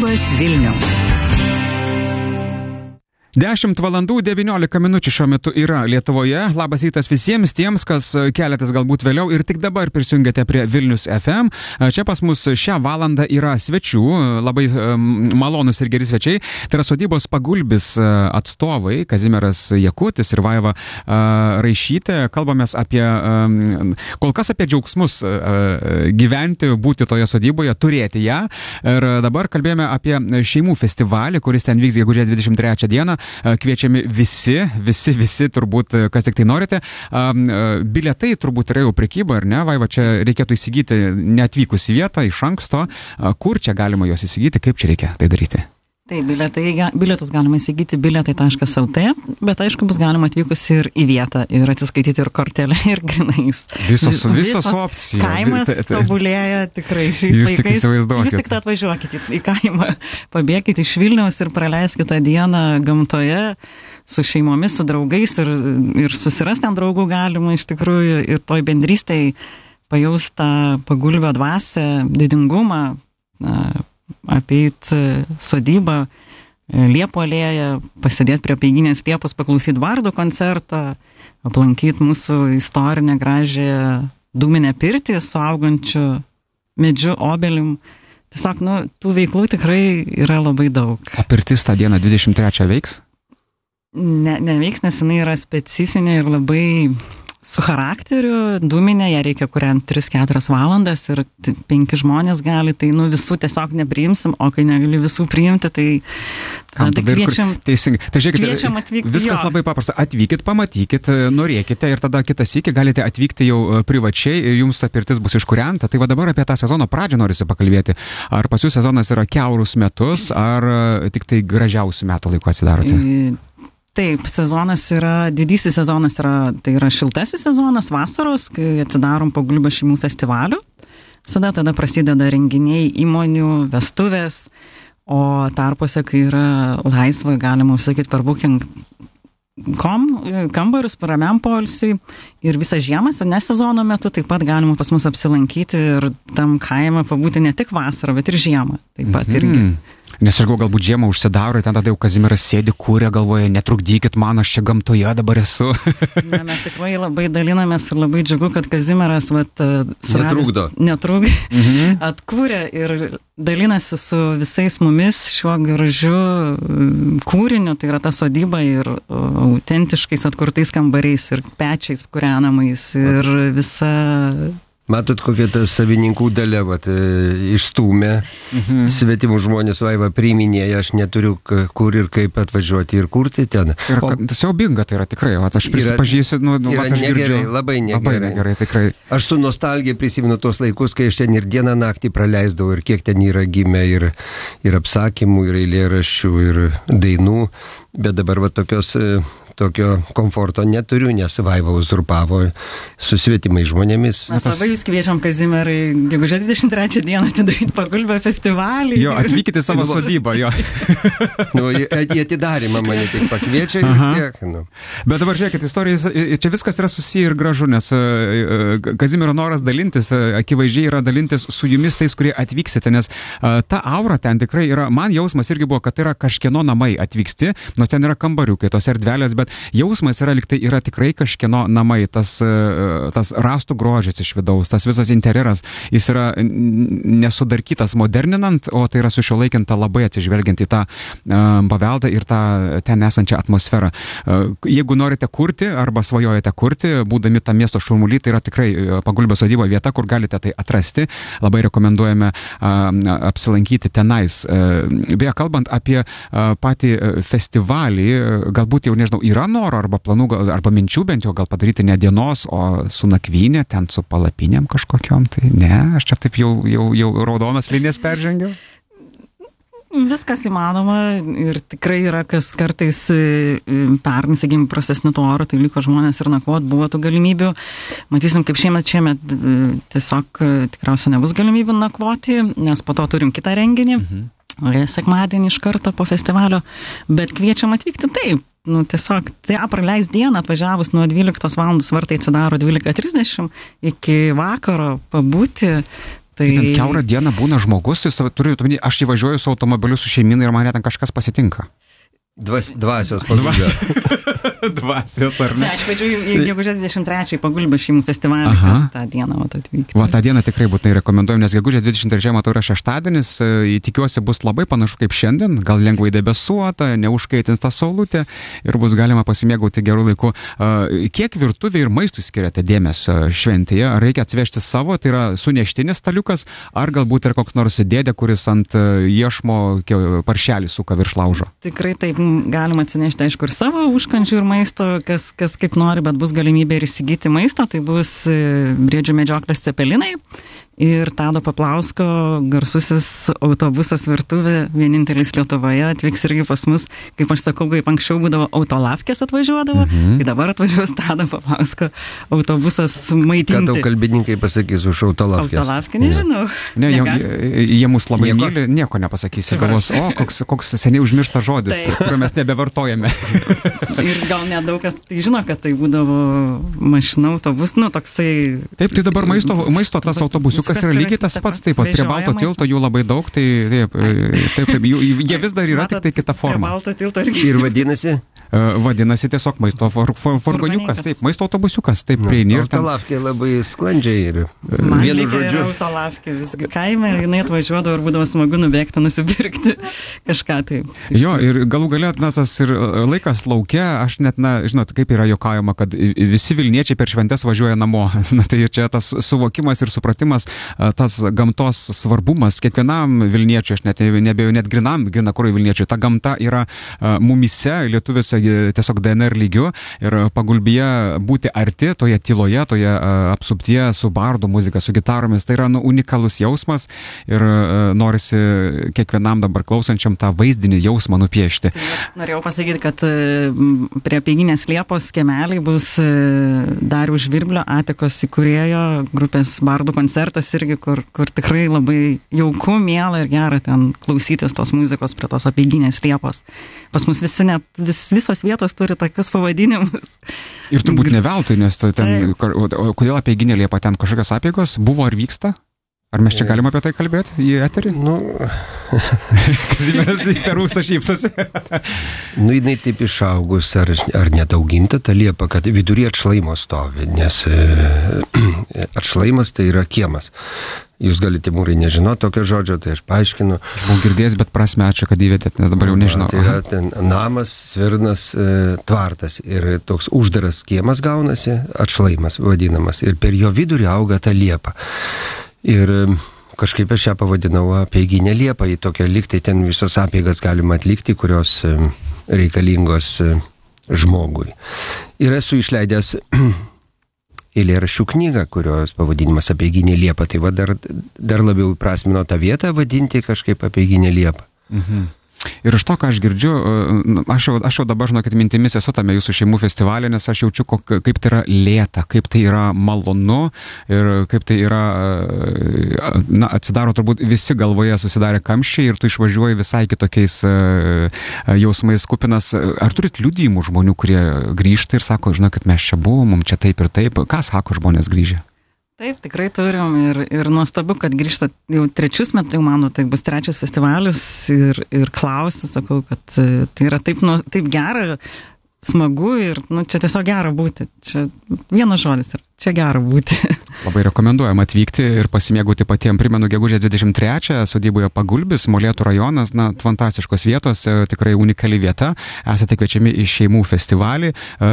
Klubas Vilnių. 10 valandų 19 minučių šiuo metu yra Lietuvoje. Labas rytas visiems tiems, kas keletas galbūt vėliau ir tik dabar prisijungėte prie Vilnius FM. Čia pas mus šią valandą yra svečių, labai malonus ir geri svečiai. Tai yra sodybos Pagulbis atstovai Kazimieras Jakutis ir Vaiva Raišytė. Kalbamės apie, kol kas apie džiaugsmus gyventi, būti toje sodyboje, turėti ją. Ir dabar kalbėjome apie šeimų festivalį, kuris ten vyks gegužės 23 dieną. Kviečiami visi turbūt, kas tik tai norite. Bilietai turbūt yra jau prekyba, ar ne? Vaiva, čia reikėtų įsigyti neatvykus į vietą, iš anksto. Kur čia galima juos įsigyti, kaip čia reikia tai daryti? Tai bilietus galima įsigyti bilietai.lt, bet aišku, bus galima atvykus ir į vietą ir atsiskaityti ir kortelę, ir grinais. Visos opcijos. Kaimas tobulėja tikrai šiais laikais. Jūs tik atvažiuokite į kaimą, pabėkite iš Vilniaus ir praleiskite dieną gamtoje su šeimomis, su draugais ir susirasti ant draugų galima iš tikrųjų ir toj bendrystėj pajaust tą Pagulbio dvasią, didingumą, apeit sodybą, Liepų alėją, pasidėti prie Peiginės Liepos, paklausyti Bardo koncerto, aplankyti mūsų istorinę gražią dūminę pirtį su augančiu medžiu, obelim. Tiesiog, tų veiklų tikrai yra labai daug. O pirtis tą dieną 23 veiks? Neveiks, nes jinai yra specifinė ir labai su charakteriu, dūminė, ją reikia kuriant 3-4 valandas ir 5 žmonės gali, tai visų tiesiog nepriimsim, o kai negali visų priimti, tai kviečiam, kviečiam atvykti. Viskas labai paprasta, atvykit, pamatykit, norėkite ir tada kitą sykį galite atvykti jau privačiai ir jums pirtis bus iškūrenta. Tai va dabar apie tą sezono pradžią norisi pakalbėti. Ar pas jūs sezonas yra kiaurus metus, ar tik tai gražiausių metų laiko atsidarote? Taip, didysis sezonas tai yra šiltasis sezonas, vasaros, kai atsidarom Pagulbio šeimų festivalių. Tada prasideda renginiai, įmonių, vestuvės, o tarpuose, kai yra laisva, galima užsakyti per Booking.com kambarius ramiam poilsiui ir visą žiemą, ne sezono metu, taip pat galima pas mus apsilankyti ir tam kaime pabūti ne tik vasarą, bet ir žiemą. Taip pat irgi. Nes aš galbūt žiemą užsidaro, ten tada jau Kazimieras sėdi, kūrė, galvoja, netrukdykit man, aš čia gamtoje dabar esu. Mes tikrai labai dalinamės ir labai džiugu, kad Kazimieras netrukdo, atkūrė ir dalinasi su visais mumis šiuo gražiu kūriniu, tai yra ta sodyba ir autentiškais atkurtais kambariais ir pečiais kūrenamais ir visa... Matot, kokia ta savininkų dalia, išstūmė, svetimų žmonės Vaiva priiminėja, aš neturiu kur ir kaip atvažiuoti ir kurti ten. Siaubinga tai yra tikrai, aš prisipažįsiu, aš negerai, labai negerai. Tikrai. Aš su nostalgija prisimenu tuos laikus, kai aš ten ir dieną naktį praleisdavau ir kiek ten yra gimę ir apsakymų, ir eilėraščių, ir dainų, bet dabar tokio komforto neturiu, nes Vaiva uzurpavo su svetimais žmonėmis. Mes labai jūs kviečiam, Kazimierai, gegužės 23 dieną atidaryti Pagulbio festivalį. Jo, atvykite savo sodybą, jo. Jie atidarymą mane tik pakviečia ir tiek. Bet dabar žiūrėkit, istorija, čia viskas yra susiję ir gražu, nes Kazimiero noras dalintis, akivaizdžiai yra dalintis su jumis tais, kurie atvyksite, nes ta aura ten tikrai yra, man jausmas irgi buvo, kad tai yra kažkieno namai atvyksti, nors ten yra kambariukai, tos erdvelės, bet jausmas yra, lyg tai yra tikrai kažkieno namai, tas rastų grožis iš vidaus, tas visas interjeras, jis yra nesudarkytas moderninant, o tai yra sušiuolaikinta labai atsižvelgiant į tą paveldą ir tą ten esančią atmosferą. Jeigu norite kurti arba svajojate kurti, būdami tą miesto šurmuly, tai yra tikrai Pagulbio sodyba vieta, kur galite tai atrasti. Labai rekomenduojame apsilankyti tenais. Beje, kalbant apie patį festivalį, galbūt jau nežinau, yra noro arba planų, arba minčių bent jau gal padaryti ne dienos, o su nakvynė, ten su palapinėm kažkokiom, tai ne, aš čia taip jau raudonas linijas peržengiau. Viskas įmanoma ir tikrai yra, kas kartais pernai, sakykime, prastesnių to oro, tai liko žmonės ir nakvot, buvo tų galimybių. Matysim, kaip šiemet tiesiog tikriausiai nebus galimybių nakvoti, nes po to turim kitą renginį, sekmadienį iš karto po festivalio, bet kviečiam atvykti taip. Tiesiog praleis dieną, atvažiavus nuo 12 valandos vartai atsidaro 12:30 iki vakaro pabūti, Tai ten kiaurą dieną būna žmogus, aš įvažiuoju su automobiliu su šeimynai ir mane ten kažkas pasitinka. Dvasios pagulbė. Dvasios, ar ne? Aš pačiu, gegužės 23 pagulbė šeimų festivalį, tą dieną atvykti. Tą dieną tikrai būtinai rekomenduojam, nes gegužės 23 matau yra šeštadienis, tikiuosi bus labai panašu kaip šiandien, gal lengvai debesuota, neužkaitins tą saulutę ir bus galima pasimėgauti gerų laikų. Kiek virtuvė ir maistui skiriate dėmesio šventėje? Ar reikia atsivežti savo, tai yra suneštinis staliukas, ar galbūt ir koks nors dėdė, kuris ant iešmo paršelį suka virš laužo? Tikrai taip, galima atsinešti, aišku, ir savo užkandžių ir maisto, kas kaip nori, bet bus galimybė ir įsigyti maisto, tai bus briedžių medžioklės cepelinai ir Tado Paplausko garsusis autobusas virtuvė, vienintelis Lietuvoje, atvyks irgi pas mus, kaip aš sakau, kaip anksčiau būdavo autolavkės atvažiuodavo, tai dabar atvažiuos Tado Paplausko autobusas maitinti. Ką tau kalbininkai pasakys už autolavkės? Autolavkę, nežinau. Ne, jie mus labai myli, nieko nepasakysi, galvos, koks seniai užmirštas žodis, kurio mes nebevartojame. Ir gal nedaug kas tai žino, kad tai būdavo mašina, autobus, toksai... Taip, tai dabar maisto tas autobusiukas yra lygiai tas pats, taip pat prie Balto tilto jų labai daug, tai taip, jie vis dar yra, tik tai kita forma. Balto tilto irgi. Ir vadinasi? Vadinasi tiesiog maisto furgoniukas, taip, maisto autobusiukas, taip, prieini. Autolavkė labai sklandžiai ir vienu žodžiu. Man autolavkė visgi kaime, jinai atvažiuodavo ir būdavo smagu nubėgti, nusipirkti kažką taip. Jo, ir galų galia, tas ir laikas laukia, aš net, žinot, kaip yra juokaujama, kad visi Vilniečiai per šventes važiuoja namo. Tai čia tas suvokimas ir supratimas, tas gamtos svarbumas kiekvienam Vilniečiui, aš nebejoju, net grinakurui Vilniečiui, ta gamta yra mumise, lietuviuose tiesiog DNR lygiu ir pagulbyje būti arti toje tyloje, toje apsuptyje su bardo muzika, su gitaromis, tai yra unikalus jausmas ir norisi kiekvienam dabar klausančiam tą vaizdinį jausmą nupiešti. Norėjau pasakyti, kad prie Apeiginės Liepos kiemeliai bus Dariaus Žvirblio, Atikos įkūrėjo grupės bardų koncertas irgi, kur tikrai labai jauku, miela ir gera ten klausytis tos muzikos prie tos Apeiginės Liepos. Pas mus visos vietos turi tokius pavadinimus. Ir turbūt ne veltui, nes ten, kodėl Apeiginė Liepa, ten kažkokios apeigos buvo ar vyksta? Ar mes čia galime apie tai kalbėti į eterį? Kazimieras per ūsą šypsosi. Jinai taip išaugus, ar nedauginta ta liepa, kad vidury atšlaimo stovi, nes atšlaimas tai yra kiemas. Jūs galite, Mūrai, nežinoti tokio žodžio, tai aš paaiškinu. Aš buvau girdėjęs, bet prasme, ačiū, kad įvedėt, nes dabar jau nežinau. Tai yra ten namas, svirnas, tvartas ir toks uždaras kiemas gaunasi, atšlaimas vadinamas, ir per jo vidurį auga ta liepa. Ir kažkaip aš ją pavadinau Apeiginė Liepa, į tokią lygtai ten visas apeigas galima atlikti, kurios reikalingos žmogui. Ir esu išleidęs eilėraščių knygą, kurios pavadinimas Apeiginė Liepa, tai va dar labiau prasmino tą vietą vadinti kažkaip Apeiginė Liepa. Mhm. Ir iš to, ką aš girdžiu, aš jau dabar, žinokit, mintimis esu tame jūsų šeimų festivalė, nes aš jaučiu, kaip tai yra lėta, kaip tai yra malonu ir kaip tai yra, atsidaro turbūt visi galvoje susidarė kamščiai ir tu išvažiuoji visai kitokiais jausmais kupinas. Ar turit liudijimų žmonių, kurie grįžta ir sako, žinokit, mes čia buvom, mums čia taip ir taip? Ką sako žmonės grįžę? Taip, tikrai turim ir nuostabu, kad grįžta jau 3 metus, jau mano, tai bus 3 festivalis ir klausiu, sakau, kad tai yra taip gera, smagu ir čia tiesiog gera būti. Čia vienas žodis ir čia gera būti. Labai rekomenduojam atvykti ir pasimėgauti patiem. Primenu, gegužės 23 sodyboje Pagulbis, Molėtų rajonas, fantastiškos vietos, tikrai unikali vieta. Esate kviečiami į šeimų festivalį.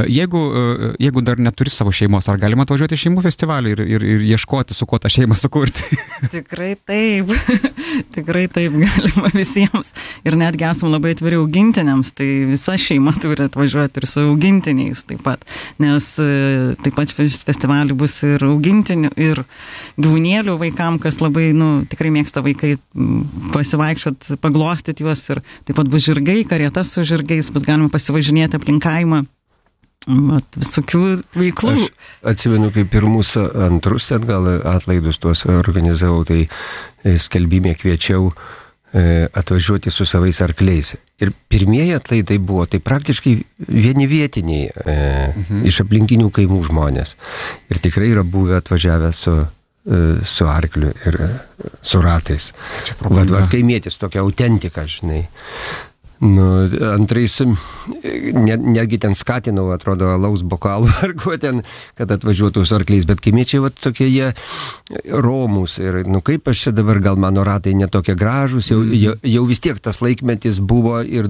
Jeigu dar neturi savo šeimos, ar galima atvažiuoti į šeimų festivalį ir ieškoti, su kuo tą šeimą sukurti? Tikrai taip. Tikrai taip galima visiems. Ir netgi esam labai atviri augintiniams, tai visa šeima turi atvažiuoti ir su augintiniais taip pat. Nes taip pat festivalį bus ir augintinių, ir gyvūnėlių vaikam, kas labai, tikrai mėgsta vaikai pasivaikščiot, paglostyti juos, ir taip pat bus žirgai, karietas su žirgais, bus galima pasivažinėti aplink kaimą. Visokių veiklų. Aš atsimenu, kaip pirmus antrus gal atlaidus tuos organizavau, tai skelbime kviečiau atvažiuoti su savais arkliais. Ir pirmieji atlaidai buvo, tai praktiškai vieni vietiniai iš aplinkinių kaimų žmonės. Ir tikrai yra buvę atvažiavę su su arkliu ir su ratais. Va, kaimietis tokia autentika, žinai. Nu, antrais, netgi ten skatinau, atrodo, alaus bokalų ar kuo ten, kad atvažiuotų su arkliais, bet kaimiečiai va tokie jie romus ir, nu kaip aš čia dabar, gal mano ratai netokie gražus, jau vis tiek tas laikmetis buvo ir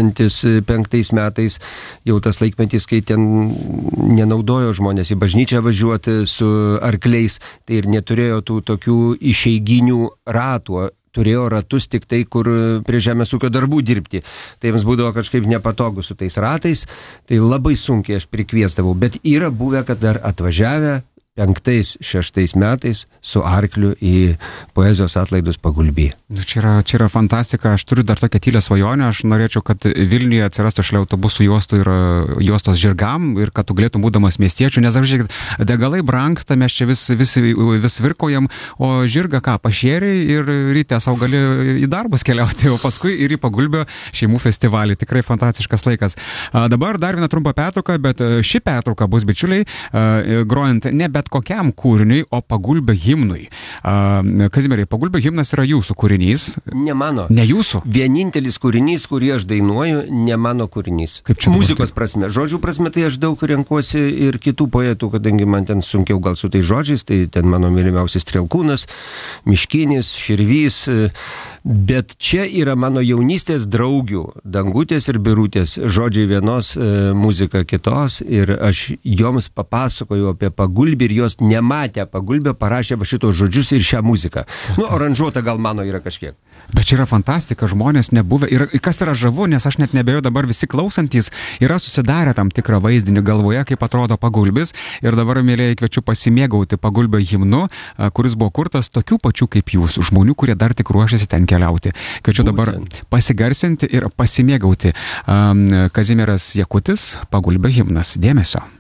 2005 metais jau tas laikmetis, kai ten nenaudojo žmonės į bažnyčią važiuoti su arkliais, tai ir neturėjo tų tokių išeiginių ratų, turėjo ratus tik tai, kur prie žemės ūkio darbų dirbti. Tai jiems būdavo kažkaip nepatogu su tais ratais, tai labai sunkiai aš prikviesdavau, bet yra buvę, kad dar atvažiavę 5-6 metais su arkliu į poezijos atlaidus Pagulby. Čia yra fantastika, aš turiu dar tokią tylę svajonę, aš norėčiau, kad Vilniuje atsirastų šalia autobusų juostų ir juostos žirgam ir kad tu galėtum būdamas miestiečių, nes žiūrėkit, degalai brangsta, mes čia vis virkaujam, o žirgą ką, pašėriai ir ryte sau gali į darbus keliauti, o paskui ir į Pagulbio šeimų festivalį. Tikrai fantastiškas laikas. Dabar dar viena trumpa pertrauka, bet ši pertrauka bus, bičiuliai, grojant ne bet kokiam kūriniui, o Pagulbio himnui. Kazimierai, Pagulbio himnas yra jūsų kūrinys? Ne mano. Ne jūsų? Vienintelis kūrinys, kurį aš dainuoju, ne mano kūrinys. Kaip čia muzikos prasme. Žodžių prasme, tai aš daug renkuosi ir kitų poetų, kadangi man ten sunkiau gal su tais žodžiais, tai ten mano mylimiausias Strelkūnas, Miškinis, Širvys, bet čia yra mano jaunystės draugių, Dangutės ir Birutės, žodžiai vienos, muzika kitos ir aš joms papasakoju apie Pagulbį ir jos nematę Pagulbio parašė šitos žodžius ir šią muziką. Nu, aranžuota gal mano yra kažkiek. Bet čia yra fantastika, žmonės nebuvę. Ir kas yra žavu, nes aš net nebejoju, dabar visi klausantys yra susidarę tam tikrą vaizdinį galvoje, kaip atrodo Pagulbis. Ir dabar, mėlėjai, kviečiu pasimėgauti Pagulbio himnu, kuris buvo kurtas tokių pačių kaip jūs, žmonių, kurie dar tik ruošiasi ten keliauti. Kviečiu dabar pasigarsinti ir pasimėgauti. Kazimieras Jakutis, Pagulbio himnas. Dėmesio.